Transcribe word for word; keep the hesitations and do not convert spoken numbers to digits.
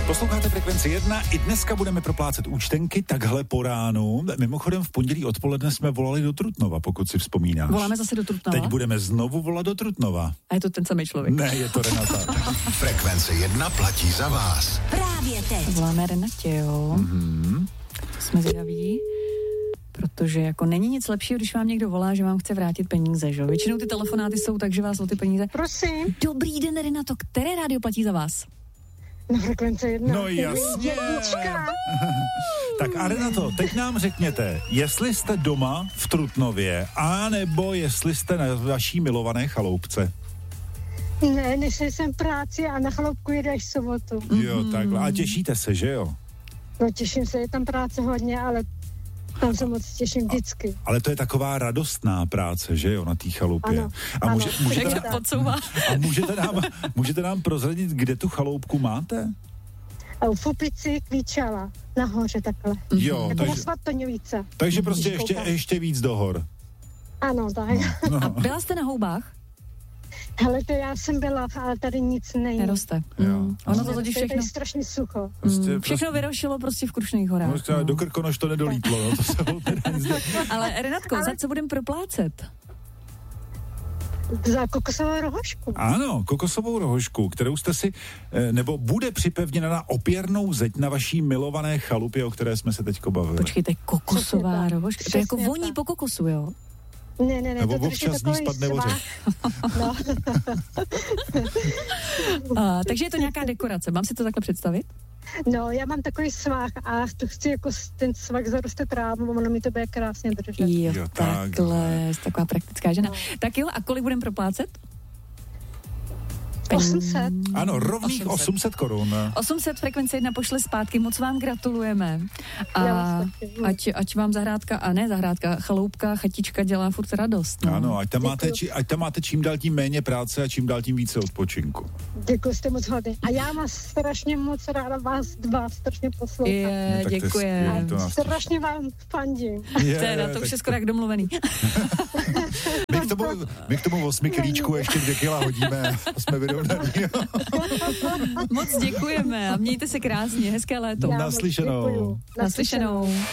Posloucháte Frekvenci jedna, i dneska budeme proplácet účtenky takhle po ránu. Mimochodem v pondělí odpoledne jsme volali do Trutnova, pokud si vzpomínáš. Voláme zase do Trutnova? Teď budeme znovu volat do Trutnova. A je to ten samý člověk? Ne, je to Renata. Frekvence jedna platí za vás. Právě teď. Voláme Renatě, jo. Mm-hmm. Jsme zvědaví, protože jako není nic lepšího, když vám někdo volá, že vám chce vrátit peníze, že jo. Většinou ty telefonáty jsou tak, že vás o ty peníze... Prosím. Dobrý den, Renato, které rádio platí za vás? Na Frekvence jedna. No jasně. Jednička. Tak a Renato, teď nám řekněte, jestli jste doma v Trutnově, anebo jestli jste na vaší milované chaloupce. Ne, nesl jsem práci a na chaloupku jede až v sobotu. Mm-hmm. Jo, takhle. A těšíte se, že jo? No těším se, je tam práce hodně, ale tam se moc těším vždycky. Ale to je taková radostná práce, že jo, na té chalupě. Ano, a může, ano. můžete, Jak nám, to podsouvá? a můžete, nám, můžete nám prozradit, kde tu chaloupku máte? A u Fupici Kvíčala, nahoře takhle. Jo, Jako na takže, Svatoňovice. takže prostě Když ještě, koukám. ještě víc do hor. Ano, tak. No. A byla jste na houbách? Hele, to já jsem byla, ale tady nic není. Neroste. Jo. Mm. Ono to totiž To je všechno... tady strašně sucho. Prostě, Mm. Všechno vyrošilo prostě v Krušných horách. prostě, no. Do Krkonoš to nedolítlo, no, to se ho teda nic ne... Ale Renatko, Ale- za co budeme proplácet? Za kokosovou rohošku. Ano, kokosovou rohošku, kterou jste si, eh, nebo bude připevněna na opěrnou zeď na vaší milované chalupě, o které jsme se teďko bavili. Počkejte, kokosová Přesně tak. rohoška. To je jako Přesně voní tak. po kokosu, jo? Ne, ne, ne, Nebo to drží občas z ní takový spadne svah. ořech. No. A, takže je to nějaká dekorace. Mám si to takhle představit? No, já mám takový svah a to chci jako s- ten svah zaroste trávu, ono mi to bude krásně držet. Jo, Jo, takhle. Jste taková praktická žena. No. Tak jo, a kolik budeme proplácet? osm set. Ano, rovných osm set. osm set korun. osm set Frekvence jedna pošle zpátky, moc vám gratulujeme. A Já vás taky. ať, ať vám zahrádka, a ne zahrádka, chaloupka, chatička dělá furt radost. No. Ano, ať tam, máte, Děkuju. či, ať tam máte čím dál tím méně práce a čím dál tím více odpočinku. Děkuji, jste moc hodný. A já mám strašně moc ráda vás dva, strašně poslouchám. Je, No, tak to je děkujem. skvělý, to nás Strašně vám fandím. Je, Teda, to tak už je skoro jak domluvený. my, k tomu, my k tomu osmi kilíčku ještě dvě kila hodíme a jsme vyrovnaní. Moc děkujeme a mějte se krásně, hezké léto. Já moc Naslyšenou. děkuju. Naslyšenou.